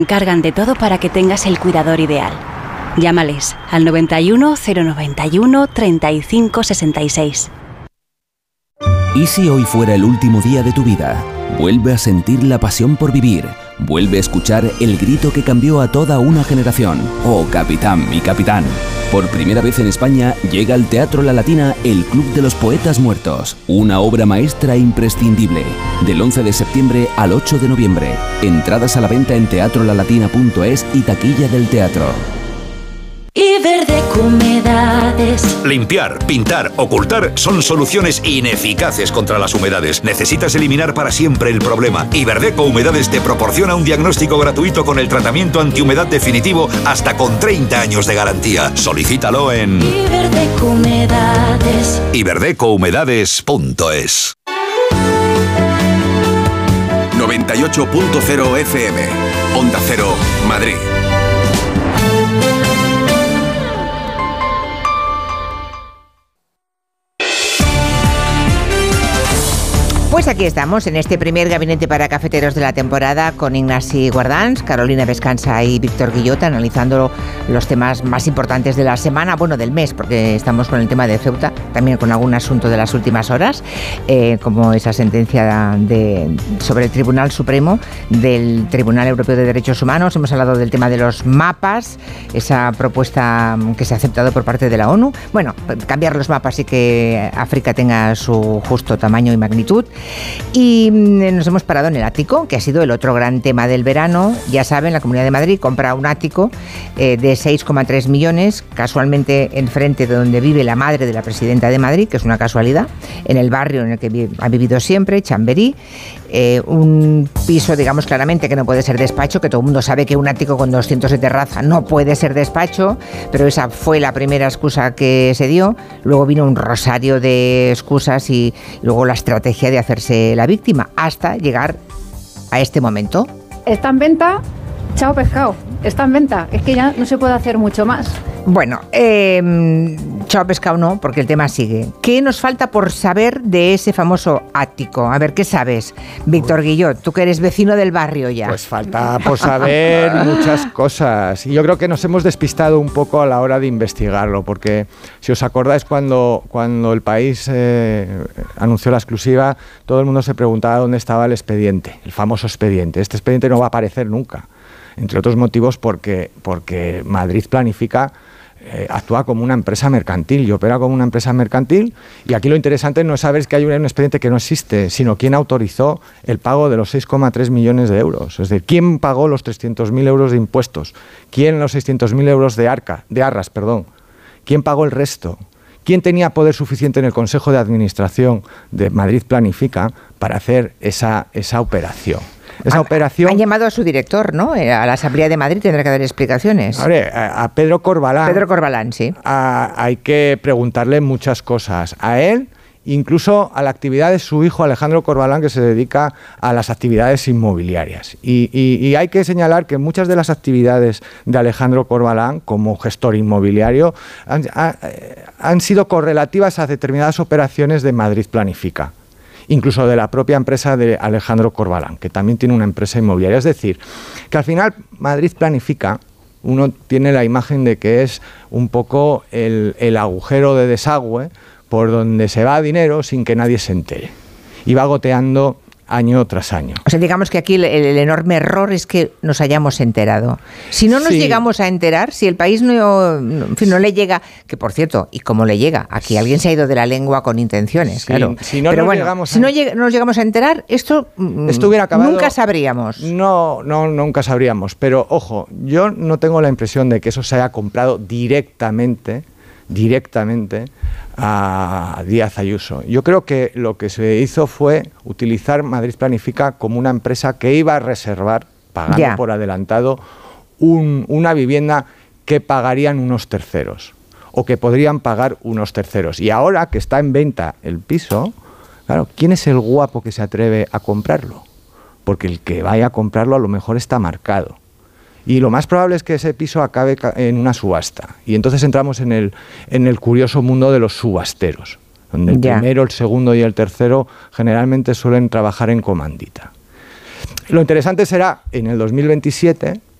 Encargan de todo para que tengas el cuidador ideal. Llámales al 91 091 35 66. ¿Y si hoy fuera el último día de tu vida? Vuelve a sentir la pasión por vivir. Vuelve a escuchar el grito que cambió a toda una generación. ¡Oh, capitán, mi capitán! Por primera vez en España llega al Teatro La Latina el Club de los Poetas Muertos. Una obra maestra imprescindible. Del 11 de septiembre al 8 de noviembre. Entradas a la venta en teatrolalatina.es y taquilla del teatro. Iberdeco Humedades. Limpiar, pintar, ocultar son soluciones ineficaces contra las humedades. Necesitas eliminar para siempre el problema. Iberdeco Humedades te proporciona un diagnóstico gratuito con el tratamiento antihumedad definitivo hasta con 30 años de garantía. Solicítalo en Iberdeco Humedades. iberdecohumedades.es. 98.0 FM. Onda Cero, Madrid. Pues aquí estamos, en este primer gabinete para cafeteros de la temporada, con Ignasi Guardans, Carolina Vescanza y Víctor Guillot, analizando los temas más importantes de la semana, bueno, del mes, porque estamos con el tema de Ceuta, también con algún asunto de las últimas horas, como esa sentencia sobre el Tribunal Supremo del Tribunal Europeo de Derechos Humanos. Hemos hablado del tema de los mapas, esa propuesta que se ha aceptado por parte de la ONU. Bueno, cambiar los mapas y que África tenga su justo tamaño y magnitud. Y nos hemos parado en el ático, que ha sido el otro gran tema del verano. Ya saben, la Comunidad de Madrid compra un ático de 6,3 millones, casualmente enfrente de donde vive la madre de la presidenta de Madrid, que es una casualidad, en el barrio en el que ha vivido siempre, Chamberí. Un piso, digamos claramente, que no puede ser despacho, que todo el mundo sabe que un ático con 200 de terraza no puede ser despacho, pero esa fue la primera excusa que se dio. Luego vino un rosario de excusas y luego la estrategia de hacerse la víctima, hasta llegar a este momento. Está en venta, chao pescado, está en venta, es que ya no se puede hacer mucho más. Bueno, chao pescado no, porque el tema sigue. ¿Qué nos falta por saber de ese famoso ático? A ver, ¿qué sabes, Víctor Guillot? Tú que eres vecino del barrio ya. Pues falta por saber muchas cosas. Y yo creo que nos hemos despistado un poco a la hora de investigarlo, porque si os acordáis cuando El País anunció la exclusiva, todo el mundo se preguntaba dónde estaba el expediente, el famoso expediente. Este expediente no va a aparecer nunca, entre otros motivos porque Madrid Planifica actúa como una empresa mercantil y opera como una empresa mercantil, y aquí lo interesante no es saber que hay un expediente que no existe, sino quién autorizó el pago de los 6,3 millones de euros. Es decir, quién pagó los 300.000 euros de impuestos, quién los 600.000 euros de arras, quién pagó el resto, quién tenía poder suficiente en el Consejo de Administración de Madrid Planifica para hacer esa operación. Han llamado a su director, ¿no? A la Asamblea de Madrid tendrá que dar explicaciones. A Pedro Corbalán. Pedro Corbalán, sí. Hay que preguntarle muchas cosas. A él, incluso a la actividad de su hijo Alejandro Corbalán, que se dedica a las actividades inmobiliarias. Y hay que señalar que muchas de las actividades de Alejandro Corbalán, como gestor inmobiliario, han sido correlativas a determinadas operaciones de Madrid Planifica. Incluso de la propia empresa de Alejandro Corbalán, que también tiene una empresa inmobiliaria. Es decir, que al final Madrid Planifica, uno tiene la imagen de que es un poco el agujero de desagüe por donde se va dinero sin que nadie se entere. Y va goteando año tras año. O sea, digamos que aquí el enorme error es que nos hayamos enterado. Si no nos llegamos a enterar, si el país no le llega, que por cierto, y cómo le llega, aquí alguien se ha ido de la lengua con intenciones, claro. Si no nos llegamos a enterar, esto hubiera acabado, nunca sabríamos. No, nunca sabríamos. Pero ojo, yo no tengo la impresión de que eso se haya comprado directamente a Díaz Ayuso. Yo creo que lo que se hizo fue utilizar Madrid Planifica como una empresa que iba a reservar, pagando por adelantado, una vivienda que pagarían unos terceros, o que podrían pagar unos terceros. Y ahora que está en venta el piso, claro, ¿quién es el guapo que se atreve a comprarlo? Porque el que vaya a comprarlo a lo mejor está marcado. Y lo más probable es que ese piso acabe en una subasta. Y entonces entramos en el curioso mundo de los subasteros, donde el primero, el segundo y el tercero generalmente suelen trabajar en comandita. Lo interesante será en el 2027